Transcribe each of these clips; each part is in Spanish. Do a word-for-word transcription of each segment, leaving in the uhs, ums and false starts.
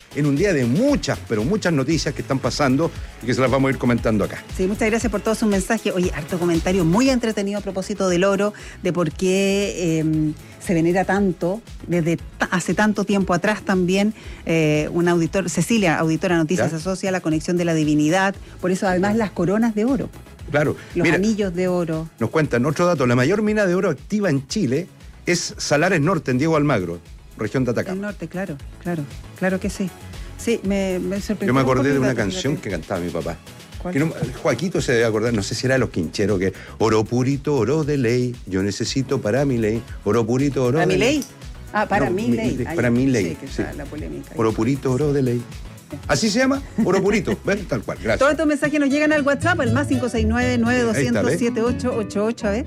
en un día de muchas, pero muchas noticias que están pasando y que se las vamos a ir comentando acá. Sí, muchas gracias por todos sus mensajes. Oye, harto comentario muy entretenido a propósito del oro, de por qué eh, se venera tanto, desde t- hace tanto tiempo atrás también. Eh, un auditor, Cecilia, auditora de Noticias, ¿Ya? asocia a la conexión de la divinidad, por eso además las coronas de oro, Claro. los Mira, anillos de oro. nos cuentan otro dato, la mayor mina de oro activa en Chile es Salares Norte, en Diego Almagro, región de El Atacama. norte, claro, claro, claro que sí. Sí, me, me sorprendió. Yo me un poco acordé de el una dato, canción fíjate. que cantaba mi papá. ¿Cuál? Que no, Joaquito se debe acordar, no sé si era de los Quincheros, que oro purito, oro de ley, yo necesito para mi ley, oro purito, oro ¿Para de mi ley? Ah, para No, mi mi- ley. mi- Ay, para mi ley, Sí, que sí. está la polémica. Oro purito, oro de ley. ¿Así se llama? Oro purito, ¿ves? Tal cual, gracias. Todos estos mensajes nos llegan al WhatsApp, al más cinco seis nueve, nueve dos Ahí está, cero cero, ¿ves? siete ocho ocho ocho, a ver.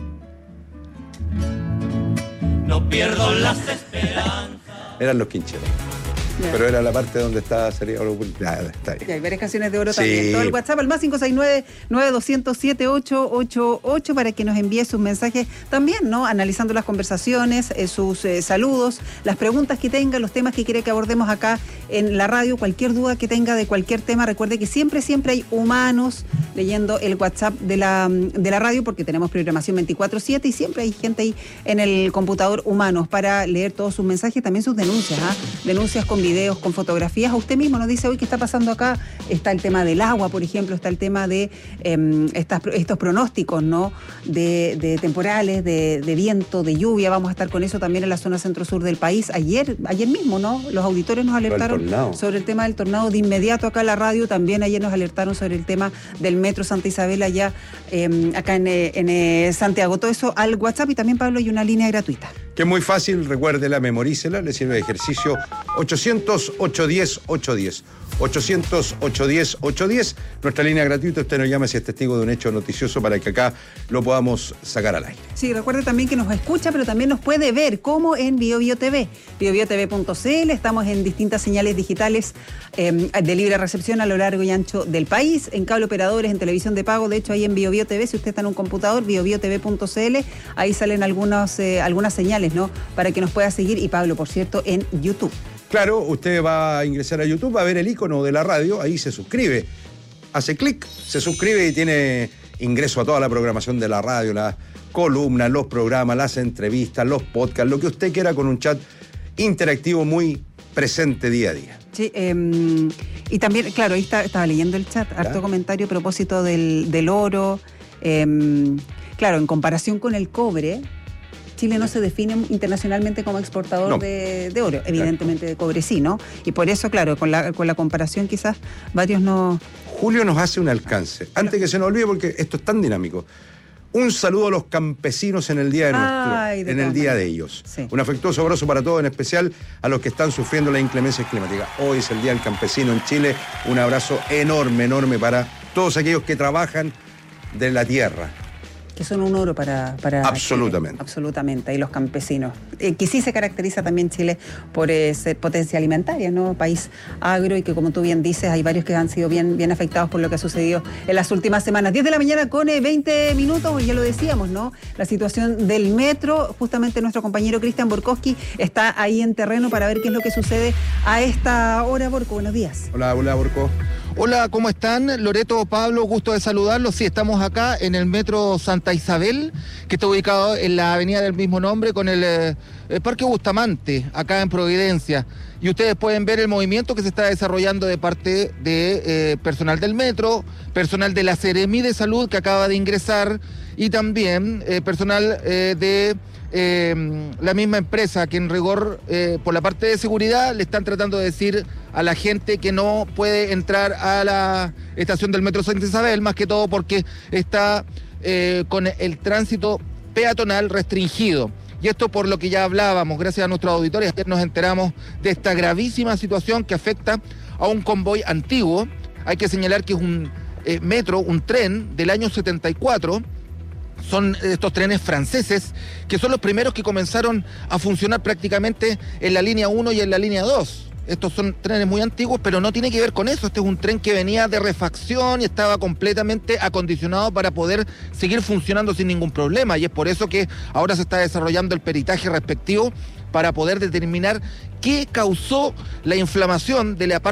No pierdo las esperanzas. Eran los Quincheros. Ya. Pero era la parte donde estaba, sería oro purito. Ah, está bien. Ya, hay varias canciones de oro Sí. también. Todo el WhatsApp al más cinco seis nueve, nueve dos cero cero, siete ocho ocho ocho para que nos envíe sus mensajes también, ¿no? Analizando las conversaciones, eh, sus eh, saludos, las preguntas que tenga, los temas que quiere que abordemos acá en la radio, cualquier duda que tenga de cualquier tema. Recuerde que siempre, siempre hay humanos leyendo el WhatsApp de la, de la radio, porque tenemos programación veinticuatro siete y siempre hay gente ahí en el computador, humanos, para leer todos sus mensajes, también sus denuncias, ¿ah? Denuncias con videos, con fotografías. Usted mismo nos dice hoy qué está pasando acá. Está el tema del agua, por ejemplo, está el tema de eh, estas, estos pronósticos, ¿no? De, de temporales, de, de viento, de lluvia. Vamos a estar con eso también en la zona centro-sur del país. Ayer, ayer mismo, ¿no? Los auditores nos alertaron tornado. sobre el tema del tornado de inmediato acá en la radio. También ayer nos alertaron sobre el tema del metro Santa Isabel allá, eh, acá en, eh, en eh, Santiago. Todo eso al WhatsApp, y también, Pablo, hay una línea gratuita. Que es muy fácil, recuérdela, memorícela, le sirve de ejercicio. ochocientos, ochocientos diez, ochocientos diez. ochocientos, ochocientos diez, ochocientos diez. Nuestra línea gratuita, usted nos llama si es testigo de un hecho noticioso para que acá lo podamos sacar al aire. Sí, recuerde también que nos escucha, pero también nos puede ver, como en BioBio T V, bio bio t v punto c l. Estamos en distintas señales digitales eh, de libre recepción a lo largo y ancho del país, en cable operadores, en televisión de pago. De hecho, ahí en BioBio T V, si usted está en un computador, bio bio t v punto c l, ahí salen algunos, eh, algunas señales, ¿no? Para que nos pueda seguir. Y Pablo, por cierto, en YouTube. Claro, usted va a ingresar a YouTube, va a ver el icono de la radio, ahí se suscribe. Hace clic, se suscribe y tiene ingreso a toda la programación de la radio, las columnas, los programas, las entrevistas, los podcasts, lo que usted quiera, con un chat interactivo muy presente día a día. Sí, eh, y también, claro, ahí está, estaba leyendo el chat, harto ¿Ya? comentario a propósito del, del oro. Eh, claro, en comparación con el cobre, Chile no se define internacionalmente como exportador No. de, de oro, evidentemente de cobre sí, ¿no? Y por eso, claro, con la, con la comparación quizás varios no... Julio nos hace un alcance. Antes que se nos olvide, porque esto es tan dinámico. Un saludo a los campesinos en el día de nuestro, Ay, de en el todas día maneras. de ellos. Sí. Un afectuoso abrazo para todos, en especial a los que están sufriendo la inclemencia climática. Hoy es el Día del Campesino en Chile. Un abrazo enorme, enorme para todos aquellos que trabajan de la tierra. Que son un oro para... para Absolutamente. Chile. Absolutamente, y los campesinos. Eh, que sí se caracteriza también Chile por eh, ser potencia alimentaria, ¿no? País agro, y que, como tú bien dices, hay varios que han sido bien, bien afectados por lo que ha sucedido en las últimas semanas. diez de la mañana con eh, veinte minutos, ya lo decíamos, ¿no? La situación del metro, justamente nuestro compañero Cristian Borkowski está ahí en terreno para ver qué es lo que sucede a esta hora. Borco, buenos días. Hola, hola, Borco. Hola, ¿cómo están? Loreto, Pablo, gusto de saludarlos. Sí, estamos acá en el metro Santa Isabel, que está ubicado en la avenida del mismo nombre con el, eh, el Parque Bustamante, acá en Providencia. Y ustedes pueden ver el movimiento que se está desarrollando de parte de eh, personal del metro, personal de la Seremi de Salud que acaba de ingresar, y también eh, personal eh, de... Eh, la misma empresa, que en rigor eh, por la parte de seguridad le están tratando de decir a la gente que no puede entrar a la estación del metro Santa Isabel, más que todo porque está eh, con el tránsito peatonal restringido. Y esto por lo que ya hablábamos, gracias a nuestros auditores, ayer nos enteramos de esta gravísima situación que afecta a un convoy antiguo. Hay que señalar que es un eh, metro, un tren del año setenta y cuatro. Son estos trenes franceses que son los primeros que comenzaron a funcionar prácticamente en la línea uno y en la línea dos. Estos son trenes muy antiguos, pero no tiene que ver con eso. Este es un tren que venía de refacción y estaba completamente acondicionado para poder seguir funcionando sin ningún problema. Y es por eso que ahora se está desarrollando el peritaje respectivo para poder determinar qué causó la inflamación de la parte